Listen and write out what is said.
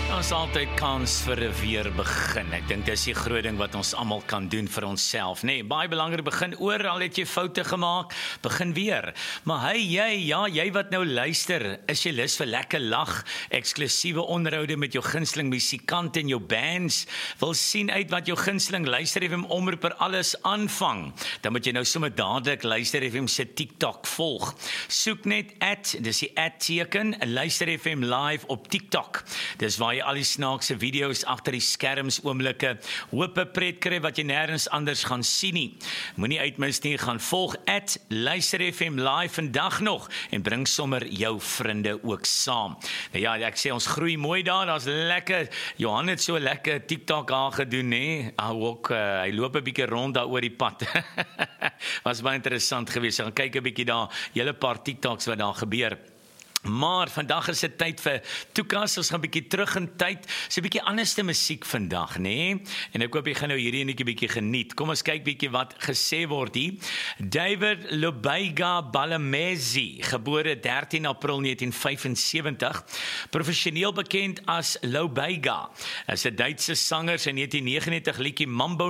Ons altyd kans vir 'n weer begin. Ek dink dis die groot ding wat ons almal kan doen vir onsself, nê? Baie belangrik, begin oral het jy foute gemaak, begin weer. Maar jy wat nou luister, is jy lus vir lekker lag, eksklusiewe onderhoude met jou gunsteling musikant en jou bands, wil sien uit wat jou gunsteling Luister FM omroeper alles aanvang, dan moet jy nou sommer dadelik Luister FM se TikTok volg. Soek net dis die @teken, Luister FM live op TikTok. Dis waar jy al die snaakse video's agter die skerms oomblikke, hoop 'n pret kry wat jy nêrens anders gaan sien nie. Moenie uitmis nie, gaan volg @Luister FM live vandag nog en bring sommer jou vriende ook saam. Nou ja, ek sê ons groei mooi daar's lekker. Johan het so lekker TikTok aangedoen, hè? Hy loop 'n bietjie rond daar oor die pad. Was baie interessant geweest. Gaan kyk 'n bietjie daar, hele paar TikToks wat daar gebeur. Maar vandag is dit tyd vir Toekas, ons gaan 'n bietjie terug in tyd, so 'n bietjie anderste musiek vandag, nê? En ek hoop jy gaan nou hierdie enetjie bietjie geniet. Kom ons kyk bietjie wat gesê word hier. David Lubega Balamezi, gebore 13 April 1975, professioneel bekend as Lubega, is 'n Duitse sanger, sy 1999 liedjie Mambo